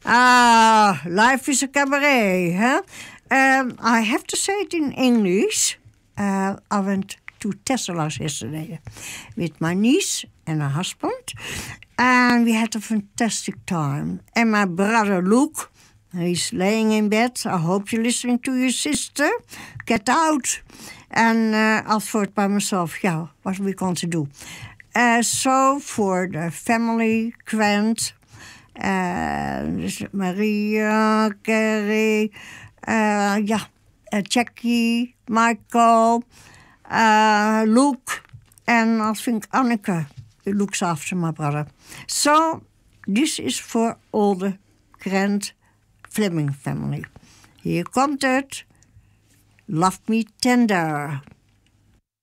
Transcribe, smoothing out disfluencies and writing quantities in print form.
Life is a cabaret, huh? I have to say it in English. I went to Tesselas yesterday with my niece and her husband, and we had a fantastic time. And my brother Luke, he's laying in bed. I hope you're listening to your sister. Get out. And I thought by myself, yeah, what are we going to do? So for the family grant, Maria, Carrie, Jackie, Michael, Luke, and I think Anneke looks after my brother. So this is for all the grand Fleming family. Hier komt het. Love Me Tender.